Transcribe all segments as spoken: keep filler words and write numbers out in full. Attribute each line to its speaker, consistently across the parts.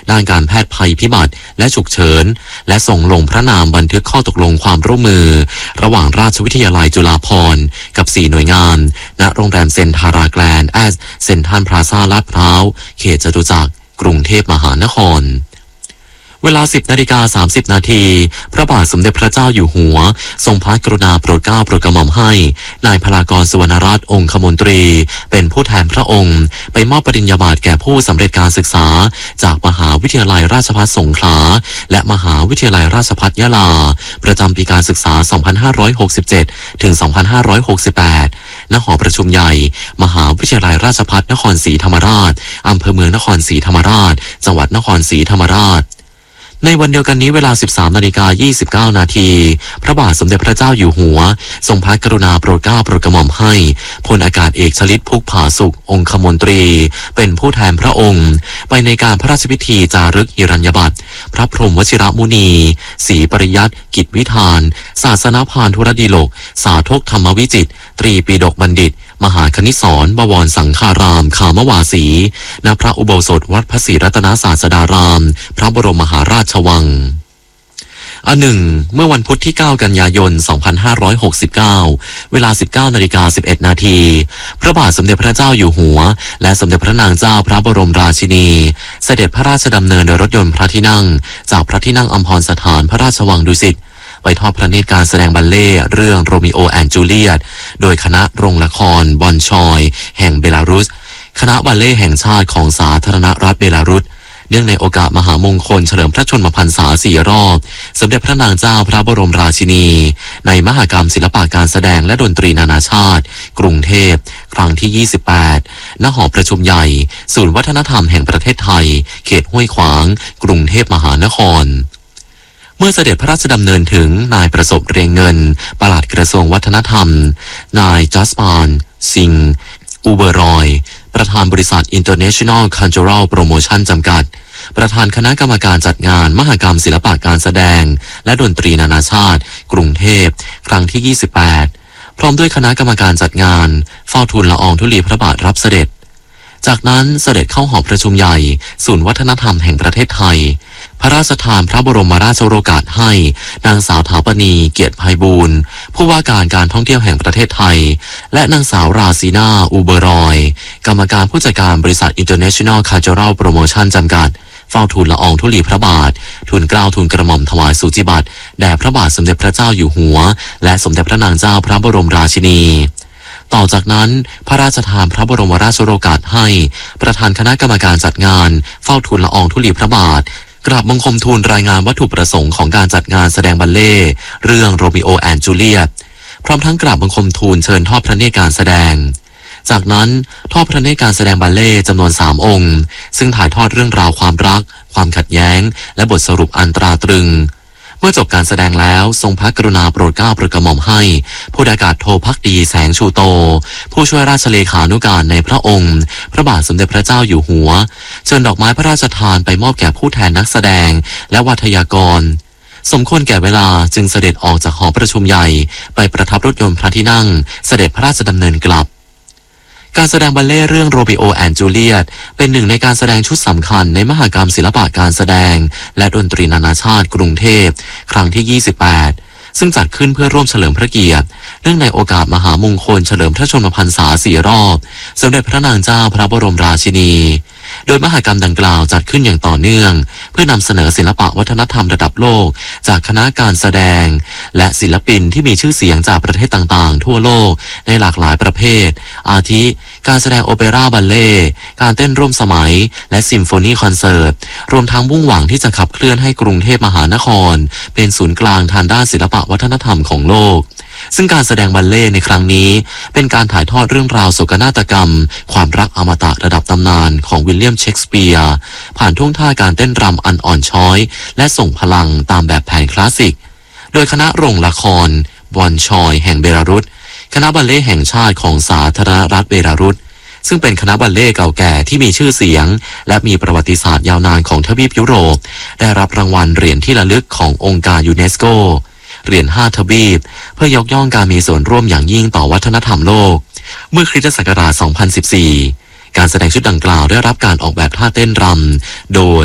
Speaker 1: ด้านการแพทย์ภัยพิบัติและฉุกเฉินและส่งลงพระนามบันทึกข้อตกลงความร่วมมือระหว่างราชวิทยาลัยจุฬาภรณ์กับสี่หน่วยงานณโรงแรมเซนทาราแกรนด์แอสเซนทรัลพลาซ่าลาดพร้าวเขตจตุจักรกรุงเทพมหานครเวลา สิบนาฬิกาสามสิบนาทีพระบาทสมเด็จพระเจ้าอยู่หัวทรงพระกรุณาโปรดเกล้าโปรดกระหม่อมให้นายพลากรสุวรรณรัตน์องคมนตรีเป็นผู้แทนพระองค์ไปมอบปริญญาบัตรแก่ผู้สำเร็จการศึกษาจากมหาวิทยาลัยราชภัฏสงขลาและมหาวิทยาลัยราชภัฏยะลาประจำปีการศึกษา สองพันห้าร้อยหกสิบเจ็ด ถึง สองพันห้าร้อยหกสิบแปด ณ หอประชุมใหญ่มหาวิทยาลัยราชภัฏนครศรีธรรมราชอำเภอเมืองนครศรีธรรมราชจังหวัดนครศรีธรรมราชในวันเดียวกันนี้เวลา สิบสามนาฬิกายี่สิบเก้านาทีพระบาทสมเด็จพระเจ้าอยู่หัวทรงพระกรุณาโปรดเกล้าโปรดกระหม่อมให้พลอากาศเอกชลิตพุกผาสุของคมนตรีเป็นผู้แทนพระองค์ไปในการพระราชพิธีจารึกหิรัญญบัตรพระพรหมวชิรมุนีศรีปริยัติกิจวิธานศาสนพานธุรดิโลกสาธกธรรมวิจิตรตรีปีฎกบัณฑิตมหาคณิสรบวรสังฆารามขามวาสีณพระอุโบสถวัดพระศรีรัตนศาสดารามพระบรมมหาราชวังอันหนึ่งเมื่อวันพุธที่เก้ากันยายนสองพันห้าร้อยหกสิบเก้าเวลา สิบเก้านาฬิกาสิบเอ็ดนาทีพระบาทสมเด็จพระเจ้าอยู่หัวและสมเด็จพระนางเจ้าพระบรมราชินีเสด็จพระราชดำเนินโดยรถยนต์พระที่นั่งจากพระที่นั่งอัมพรสถานพระราชวังดุสิตไปทอดพระเนตรการแสดงบัลเล่ต์เรื่องโรมิโอแอนด์จูเลียตโดยคณะโรงละครบอนชอยแห่งเบลารุสคณะบัลเล่ต์แห่งชาติของสาธารณรัฐเบลารุสเนื่องในโอกาสมหามงคลเฉลิมพระชนมพรรษาสี่รอบสมเด็จพระนางเจ้าพระบรมราชินีในมหกรรมศิลปะการแสดงและดนตรีนานาชาติกรุงเทพครั้งที่ยี่สิบแปดณหอประชุมใหญ่ศูนย์วัฒนธรรมแห่งประเทศไทยเขตห้วยขวางกรุงเทพมหานครเมื่อเสด็จพระราชดำเนินถึงนายประสบเรียงเงินปลัดกระทรวงวัฒนธรรมนายจัสปานซิงอูเบอรอยประธานบริษัท International Cultural Promotion จำกัดประธานคณะกรรมการจัดงานมหกรรมศิลปะการแสดงและดนตรีนานาชาติกรุงเทพครั้งที่ยี่สิบแปดพร้อมด้วยคณะกรรมการจัดงานเฝ้าทูลละอองธุลีพระบาทรับเสด็จจากนั้นเสด็จเข้าหอประชุมใหญ่ศูนย์วัฒนธรรมแห่งประเทศไทยพระราชทานพระบรมราชโองการให้นางสาวถาปณีเกียรติไพบูลย์ผู้ว่าการการท่องเที่ยวแห่งประเทศไทยและนางสาวราซีนาอูเบอรอยกรรมการผู้จัดการบริษัท International Cultural Promotion จำกัดเฝ้าทูลละอองธุลีพระบาททูลเกล้าทูลกระหม่อมถวายสูจิบัตรแด่พระบาทสมเด็จพระเจ้าอยู่หัวและสมเด็จพระนางเจ้าพระบรมราชินีต่อจากนั้นพระราชทานพระบรมราชโองการให้ประธานคณะกรรมการจัดงานเฝ้าทูลละอองธุลีพระบาทกราบบังคมทูลรายงานวัตถุประสงค์ของการจัดงานแสดงบัลเล่ต์เรื่องโรมิโอแอนด์จูเลียตพร้อมทั้งกราบบังคมทูลเชิญทอดพระเนตรการแสดงจากนั้นทอดพระเนตรการแสดงบัลเล่ต์จำนวนสามองค์ซึ่งถ่ายทอดเรื่องราวความรักความขัดแย้งและบทสรุปอันตราตรึงเมื่อจบการแสดงแล้วทรงพระกรุณาโปรดเกล้าโปรดกระหม่อมให้พลอากาศโทภักดีแสงชูโตผู้ช่วยราชเลขานุการในพระองค์พระบาทสมเด็จพระเจ้าอยู่หัวเชิญดอกไม้พระราชทานไปมอบแก่ผู้แทนนักแสดงและวัทยากรสมควรแก่เวลาจึงเสด็จออกจากหอประชุมใหญ่ไปประทับรถยนต์พระที่นั่งเสด็จพระราชดำเนินกลับการแสดงบัลเล่ต์เรื่องโรมิโอแอนด์จูเลียตเป็นหนึ่งในการแสดงชุดสำคัญในมหกรรมศิลปะการแสดงและดนตรีนานาชาติกรุงเทพครั้งที่ยี่สิบแปดซึ่งจัดขึ้นเพื่อร่วมเฉลิมพระเกียรติเนื่องในโอกาสมหามงคลเฉลิมพระชนมพรรษาสี่รอบสมเด็จพระนางเจ้าพระบรมราชินีโดยมหกรรมดังกล่าวจัดขึ้นอย่างต่อเนื่องเพื่อนำเสนอศิลปะวัฒนธรรมระดับโลกจากคณะการแสดงและศิลปินที่มีชื่อเสียงจากประเทศต่างๆทั่วโลกในหลากหลายประเภทอาทิการแสดงโอเปร่าบัลเล่ต์การเต้นร่วมสมัยและซิมโฟนีคอนเสิร์ตรวมทั้งมุ่งหวังที่จะขับเคลื่อนให้กรุงเทพมหานครเป็นศูนย์กลางทางด้านศิลปะวัฒนธรรมของโลกซึ่งการแสดงบัลเล่ต์ในครั้งนี้เป็นการถ่ายทอดเรื่องราวโศกนาฏกรรมความรักอมตะระดับตำนานของวิลเลียมเชกสเปียร์ผ่านท่วงท่าการเต้นรำอันอ่อนช้อยและส่งพลังตามแบบแผนคลาสสิกโดยคณะโรงละครบอนชอยแห่งเบลารุสคณะบัลเล่ต์แห่งชาติของสาธารณรัฐเบลารุสซึ่งเป็นคณะบัลเล่ต์เก่าแก่ที่มีชื่อเสียงและมีประวัติศาสตร์ยาวนานของทวีปยุโรปได้รับรางวัลเหรียญที่ระลึกขององค์การยูเนสโกเหรียญห้าทวีปเพื่อยกย่องการมีส่วนร่วมอย่างยิ่งต่อวัฒนธรรมโลกเมื่อคริสตศักราชสองพันสิบสี่การแสดงชุดดังกล่าวได้รับการออกแบบท่าเต้นรำโดยวา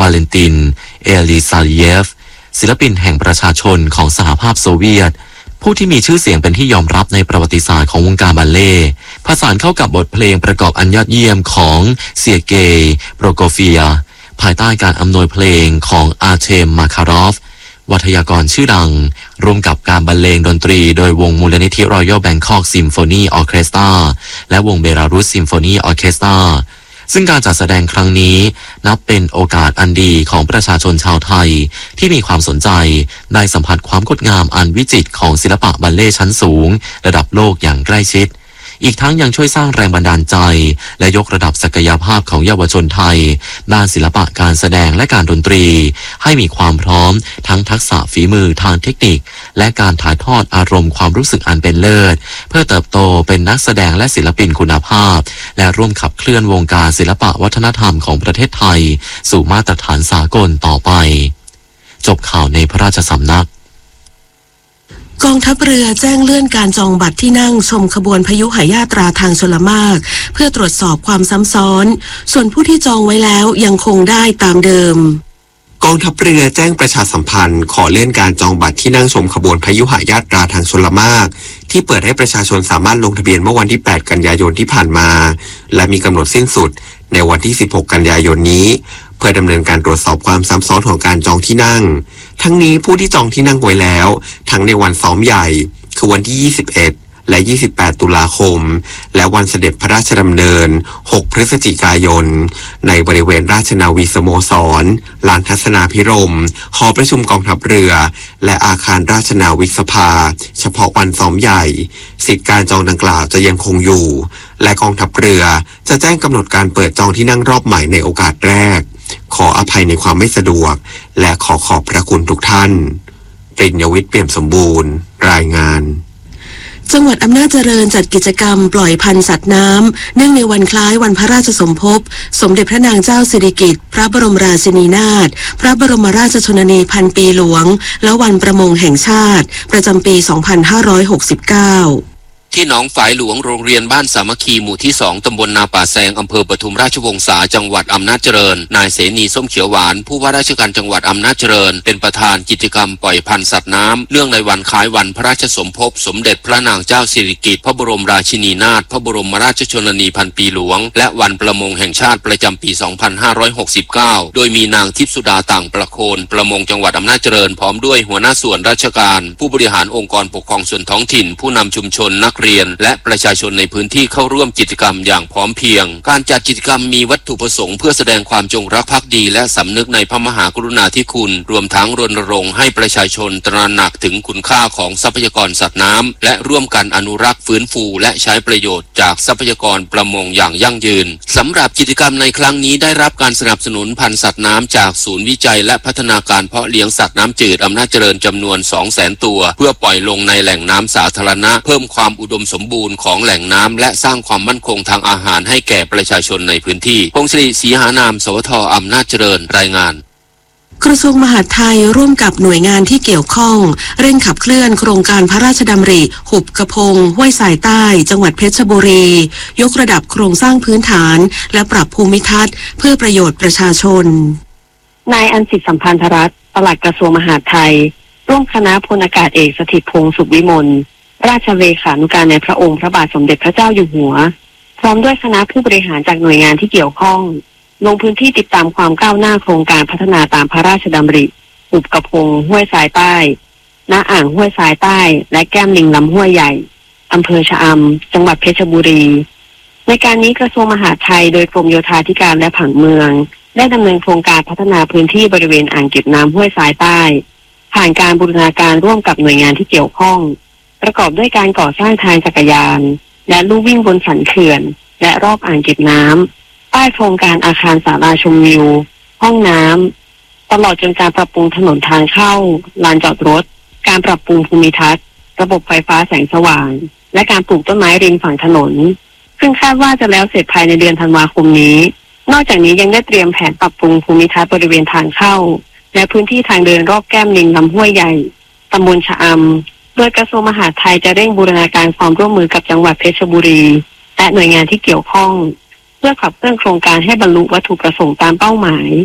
Speaker 1: เลนตินเอลิซาเยฟศิลปินแห่งประชาชนของสหภาพโซเวียตผู้ที่มีชื่อเสียงเป็นที่ยอมรับในประวัติศาสตร์ของวงการบัลเล่ต์ผสานเข้ากับบทเพลงประกอบอันยอดเยี่ยมของเซียเกย์โปรโกเฟียภายใต้การอำนวยเพลงของอาร์เทมมาคารอฟวัทยากรชื่อดังรวมกับการบรรเลงดนตรีโดยวงมูลนิธิรอยัลแบงคอกซิมโฟนีออเคสตราและวงเบลารุสซิมโฟนีออเคสตราซึ่งการจัดแสดงครั้งนี้นับเป็นโอกาสอันดีของประชาชนชาวไทยที่มีความสนใจได้สัมผัสความงดงามอันวิจิตรของศิลปะบัลเล่ต์ชั้นสูงระดับโลกอย่างใกล้ชิดอีกทั้งยังช่วยสร้างแรงบันดาลใจและยกระดับศักยภาพของเยาวชนไทยด้านศิลปะการแสดงและการดนตรีให้มีความพร้อมทั้งทักษะฝีมือทางเทคนิคและการถ่ายทอดอารมณ์ความรู้สึกอันเป็นเลิศเพื่อเติบโตเป็นนักแสดงและศิลปินคุณภาพและร่วมขับเคลื่อนวงการศิลปะวัฒนธรรมของประเทศไทยสู่มาตรฐานสากลต่อไปจบข่าวในพระราชสำนัก
Speaker 2: กองทัพเรือแจ้งเลื่อนการจองบัตรที่นั่งชมขบวนพยุหยาตราทางชลมารเพื่อตรวจสอบความซ้ำซ้อนส่วนผู้ที่จองไว้แล้วยังคงได้ตามเดิม
Speaker 3: กองทัพเรือแจ้งประชาสัมพันธ์ขอเลื่อนการจองบัตรที่นั่งชมขบวนพยุหยาตราทางชลมารที่เปิดให้ประชาชนสามารถลงทะเบียนเมื่อวันที่แปดกันยายนที่ผ่านมาและมีกำหนดสิ้นสุดในวันที่สิบหกกันยายนนี้เพื่อดำเนินการตรวจสอบความซ้ำซ้อนของการจองที่นั่งทั้งนี้ผู้ที่จองที่นั่งไว้แล้วทั้งในวันซ้อมใหญ่คือวันที่ยี่สิบเอ็ดและยี่สิบแปดตุลาคมและวันเสด็จพระราชดำเนินหกพฤศจิกายนในบริเวณราชนาวีสโมสรลานทัศนาภิรมย์หอประชุมกองทัพเรือและอาคารราชนาวิกสภาเฉพาะวันซ้อมใหญ่สิทธิการจองดังกล่าวจะยังคงอยู่และกองทัพเรือจะแจ้งกำหนดการเปิดจองที่นั่งรอบใหม่ในโอกาสแรกขออภัยในความไม่สะดวกและขอขอบพระคุณทุกท่านปริญญวิทย์เปี่ยมสมบูรณ์รายงาน
Speaker 2: จังหวัดอำนาจเจริญจัดกิจกรรมปล่อยพันธุ์สัตว์น้ำเนื่องในวันคล้ายวันพระราชสมภพสมเด็จพระนางเจ้าสิริกิติ์พระบรมราชินีนาถพระบรมราชชนนีพันปีหลวงและวันประมงแห่งชาติประจำปี สองพันห้าร้อยหกสิบเก้า
Speaker 4: ที่หนองฝายหลวงโรงเรียนบ้านสามัคคีหมู่ที่สองตำบลนาป่าแซงอำเภอปทุมราชวงศาจังหวัดอำนาจเจริญนายเสนีส้มเขียวหวานผู้ว่าราชการจังหวัดอำนาจเจริญเป็นประธานกิจกรรมปล่อยพันธุ์สัตว์น้ำเนื่องในวันคล้ายวันพระราชสมภพสมเด็จพระนางเจ้าสิริกิติ์พระบรมราชินีนาถพระบรมราชชนนีพันปีหลวงและวันประมงแห่งชาติประจำปี สองพันห้าร้อยหกสิบเก้า โดยมีนางทิพย์สุดาต่างประโคนประมงจังหวัดอำนาจเจริญพร้อมด้วยหัวหน้าส่วนราชการผู้บริหารองค์กรปกครองส่วนท้องถิ่นผู้นำชุมชนนักเรียนและประชาชนในพื้นที่เข้าร่วมกิจกรรมอย่างพร้อมเพรียงการจัดกิจกรรมมีวัตถุประสงค์เพื่อแสดงความจงรักภักดีและสำนึกในพระมหากรุณาธิคุณรวมทั้งรณรงค์ให้ประชาชนตระหนักถึงคุณค่าของทรัพยากรสัตว์น้ำและร่วมกันอนุรักษ์ฟื้นฟูและใช้ประโยชน์จากทรัพยากรประมงอย่างยั่งยืนสำหรับกิจกรรมในครั้งนี้ได้รับการสนับสนุนพันธุ์สัตว์น้ำจากศูนย์วิจัยและพัฒนาการเพาะเลี้ยงสัตว์น้ำจืดอำนาจเจริญจำนวน สองแสน ตัวเพื่อปล่อยลงในแหล่งน้ำสาธารณะเพิ่มความอุดมสมบูรณ์ของแหล่งน้ำและสร้างความมั่นคงทางอาหารให้แก่ประชาชนในพื้นที่พงศรีศรีหานามสวทอำนาจเจริญรายงาน
Speaker 2: กระทรวงมหาดไทยร่วมกับหน่วยงานที่เกี่ยวข้องเร่งขับเคลื่อนโครงการพระราชดำริหุบกระพงห้วยสายใต้จังหวัดเพชรบุรียกระดับโครงสร้างพื้นฐานและปรับภูมิทัศน์เพื่อประโยชน์ประชาชน
Speaker 5: นายอัญสิทธิ์สัมพันธรัตน์ปลัดกระทรวงมหาดไทยร่วมคณะพลอากาศเอกสถิตพงษ์สุขวิมลราชเลขานุการในพระองค์พระบาทสมเด็จพระเจ้าอยู่หัวพร้อมด้วยคณะผู้บริหารจากหน่วยงานที่เกี่ยวข้องลงพื้นที่ติดตามความก้าวหน้าโครงการพัฒนาตามพระราชดำริหุบกระพงห้วยสายใต้ณอ่างห้วยสายใต้และแก้มลิงลำห้วยใหญ่อำเภอชะอำจังหวัดเพชรบุรีในการนี้กระทรวงมหาดไทยโดยกรมโยธาธิการและผังเมืองได้ดำเนินโครงการพัฒนาพื้นที่บริเวณอ่างเก็บน้ำห้วยสายใต้ผ่านการบูรณาการร่วมกับหน่วยงานที่เกี่ยวข้องประกอบด้วยการก่อสร้างทางจักรยานและลู่วิ่งบนสันเขื่อนและรอบอ่างเก็บน้ำใต้โครงการอาคารศาลาชมวิวห้องน้ำตลอดจนการปรับปรุงถนนทางเข้าลานจอดรถการปรับปรุงภูมิทัศน์ระบบไฟฟ้าแสงสว่างและการปลูกต้นไม้ริมฝั่งถนนซึ่งคาดว่าจะแล้วเสร็จภายในเดือนธันวาคมนี้นอกจากนี้ยังได้เตรียมแผนปรับปรุงภูมิทัศน์บริเวณทางเข้าและพื้นที่ทางเดินรอบแก้มลิงลำห้วยใหญ่ตำบลชะอำโดยกระทรวงมหาดไทยจะเร่งบูรณาการความร่วมมือกับจังหวัดเพชรบุรีและหน่วยงานที่เกี่ยวข้องเพื่อขับเคลื่อนโครงการให้บรรลุวัตถุประสงค์ตามเป้าหมาย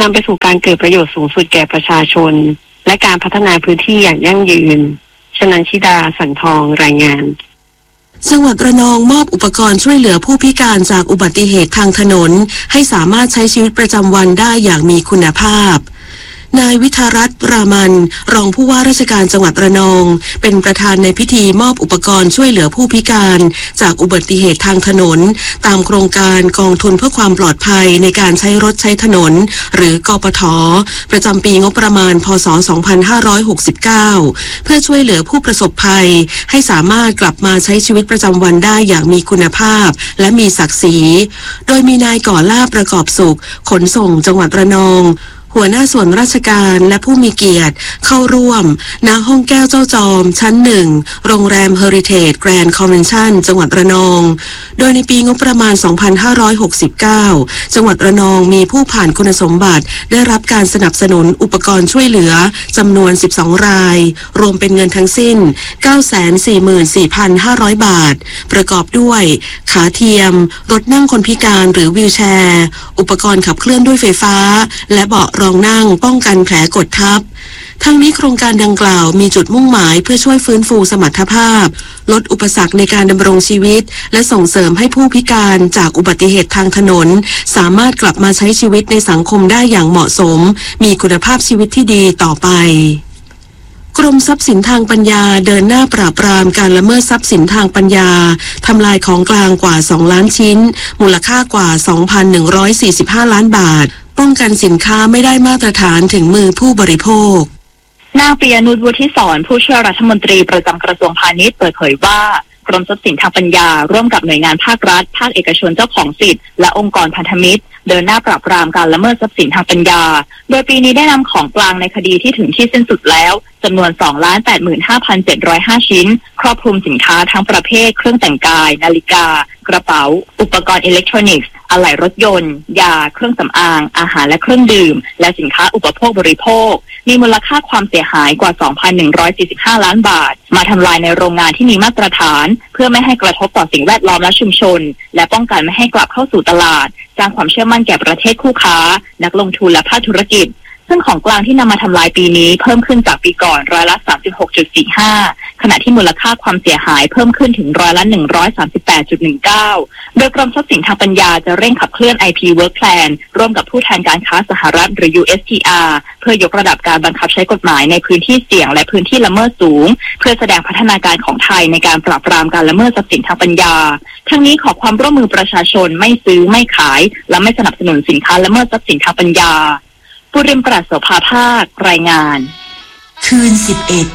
Speaker 5: นำไปสู่การเกิดประโยชน์สูงสุดแก่ประชาชนและการพัฒนาพื้นที่อย่างยั่งยืนชนันชิดาสันทองรายงาน
Speaker 2: จังหวัดระนองมอบอุปกรณ์ช่วยเหลือผู้พิการจากอุบัติเหตุทางถนนให้สามารถใช้ชีวิตประจำวันได้อย่างมีคุณภาพนายวิทารัตน์รามันรองผู้ว่าราชการจังหวัดระนองเป็นประธานในพิธีมอบอุปกรณ์ช่วยเหลือผู้พิการจากอุบัติเหตุทางถนนตามโครงการกองทุนเพื่อความปลอดภัยในการใช้รถใช้ถนนหรือกปท.ประจำปีงบประมาณพ.ศ. สองพันห้าร้อยหกสิบเก้าเพื่อช่วยเหลือผู้ประสบภัยให้สามารถกลับมาใช้ชีวิตประจำวันได้อย่างมีคุณภาพและมีศักดิ์ศรีโดยมีนายก่อลาภประกอบสุขขนส่งจังหวัดระนองหัวหน้าส่วนราชการและผู้มีเกียรติเข้าร่วมณห้องแก้วเจ้าจอมชั้นหนึ่งโรงแรม Heritage Grand Convention จังหวัดระนองโดยในปีงบประมาณ สองพันห้าร้อยหกสิบเก้า จังหวัดระนองมีผู้ผ่านคุณสมบัติได้รับการสนับสนุนอุปกรณ์ช่วยเหลือจำนวนสิบสองรายรวมเป็นเงินทั้งสิ้น เก้าแสนสี่หมื่นสี่พันห้าร้อย บาทประกอบด้วยขาเทียมรถนั่งคนพิการหรือวีลแชร์อุปกรณ์ขับเคลื่อนด้วยไฟฟ้าและเบาะรองนั่งป้องกันแผลกดทับทั้งนี้โครงการดังกล่าวมีจุดมุ่งหมายเพื่อช่วยฟื้นฟูสมรรถภาพลดอุปสรรคในการดำรงชีวิตและส่งเสริมให้ผู้พิการจากอุบัติเหตุทางถนนสามารถกลับมาใช้ชีวิตในสังคมได้อย่างเหมาะสมมีคุณภาพชีวิตที่ดีต่อไปกรมทรัพย์สินทางปัญญาเดินหน้าปราบปรามการละเมิดทรัพย์สินทางปัญญาทำลายของกลางกว่าสองล้านชิ้นมูลค่ากว่า สองพันหนึ่งร้อยสี่สิบห้า ล้านบาทป้องกันสินค้าไม่ได้มาตรฐานถึงมือผู้บริโภค
Speaker 6: นางปิยนุช วุฒิศรผู้ช่วยรัฐมนตรีประจำกระทรวงพาณิชย์เปิดเผยว่ากรมทรัพย์สินทางปัญญาร่วมกับหน่วยงานภาครัฐภาคเอกชนเจ้าของสิทธิ์และองค์กรพันธมิตรเดินหน้าปราบปรามการละเมิดทรัพย์สินทางปัญญาโดยปีนี้ได้นำของกลางในคดีที่ถึงที่สิ้นสุดแล้วจำนวน สองล้านแปดหมื่นห้าพันเจ็ดร้อยห้า ชิ้นครอบคลุมสินค้าทั้งประเภทเครื่องแต่งกายนาฬิกากระเป๋าอุปกรณ์อิเล็กทรอนิกส์อะไหล่รถยนต์ยาเครื่องสำอางอาหารและเครื่องดื่มและสินค้าอุปโภคบริโภคมีมูลค่าความเสียหายกว่า สองพันหนึ่งร้อยสี่สิบห้า ล้านบาทมาทำลายในโรงงานที่มีมาตรฐานเพื่อไม่ให้กระทบต่อสิ่งแวดล้อมและชุมชนและป้องกันไม่ให้กลับเข้าสู่ตลาดสร้างความเชื่อมั่นแก่ประเทศคู่ค้านักลงทุนและภาคธุรกิจซึ่งของกลางที่นำมาทำลายปีนี้เพิ่มขึ้นจากปีก่อนร้อยละ สามสิบหกจุดสี่ห้า ขณะที่มูลค่าความเสียหายเพิ่มขึ้นถึงร้อยละ หนึ่งร้อยสามสิบแปดจุดหนึ่งเก้า โดยกรมทรัพย์สินทางปัญญาจะเร่งขับเคลื่อน ไอ พี Work Plan ร่วมกับผู้แทนการค้าสหรัฐหรือ ยู เอส ที อาร์ เพื่อยกระดับการบังคับใช้กฎหมายในพื้นที่เสี่ยงและพื้นที่ละเมิดสูงเพื่อแสดงพัฒนาการของไทยในการปราบปรามการละเมิดทรัพย์สินทางปัญญาทั้งนี้ขอความร่วมมือประชาชนไม่ซื้อไม่ขายและไม่สนับสนุนสินค้าละเมิดทรัพย์สินทางปัญญาปุริมปราศโสภาภาครายงาน
Speaker 2: คืนสิบเอ็ด